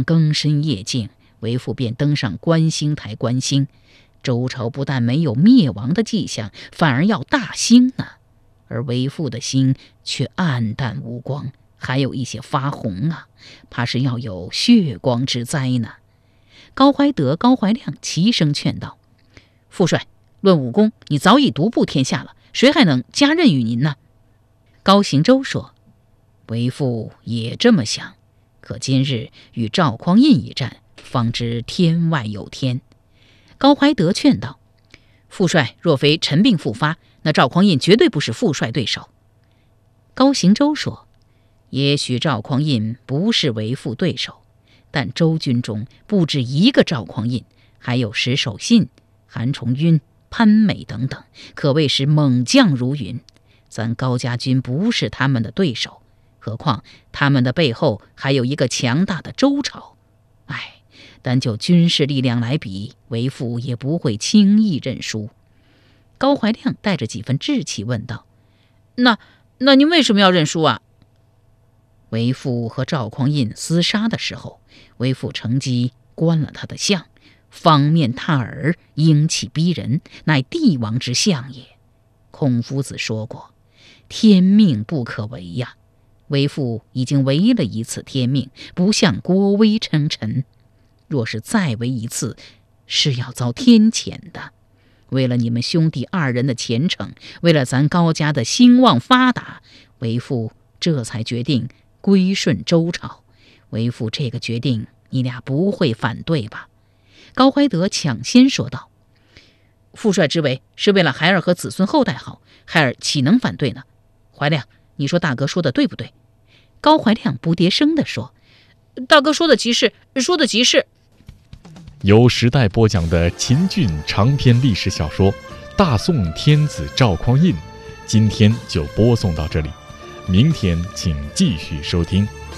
更深夜静，为父便登上观星台观星。周朝不但没有灭亡的迹象，反而要大兴呢。而为父的心却暗淡无光，还有一些发红啊，怕是要有血光之灾呢。高怀德、高怀亮齐声劝道：父帅，论武功，你早已独步天下了，谁还能加任于您呢？高行周说：为父也这么想，可今日与赵匡胤一战，方知天外有天。高怀德劝道：父帅若非陈病复发，那赵匡胤绝对不是父帅对手。高行周说：也许赵匡胤不是为父对手，但周军中不止一个赵匡胤，还有石守信、韩重晕、潘美等等，可谓是猛将如云。咱高家军不是他们的对手，何况他们的背后还有一个强大的周朝。单就军事力量来比，为父也不会轻易认输。高怀亮带着几分志气问道：那您为什么要认输啊？为父和赵匡胤厮杀的时候，为父乘机观了他的相，方面踏耳，英气逼人，乃帝王之相也。孔夫子说过，天命不可违呀。为父已经违了一次天命，不向郭威称臣，若是再违一次，是要遭天谴的。为了你们兄弟二人的前程，为了咱高家的兴旺发达，为父这才决定归顺周朝。为父这个决定，你俩不会反对吧？高怀德抢先说道：父帅之为是为了孩儿和子孙后代好，孩儿岂能反对呢？怀亮，你说大哥说的对不对？高怀亮不迭声地说：大哥说的极是，说的极是。 由时代播讲的秦俊长篇历史小说《大宋天子赵匡胤》，今天就播送到这里，明天请继续收听。